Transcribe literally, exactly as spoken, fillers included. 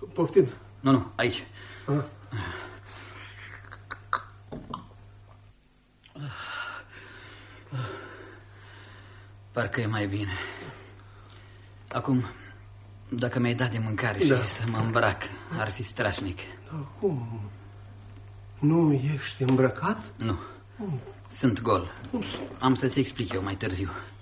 Poftim. Nu, nu, aici. A? Parcă e mai bine. Acum, dacă mi-ai dat de mâncare da. și să mă îmbrac, ar fi strașnic. Da, cum? Nu ești îmbrăcat? Nu, sunt gol. Cum? Am să-ți explic eu mai târziu.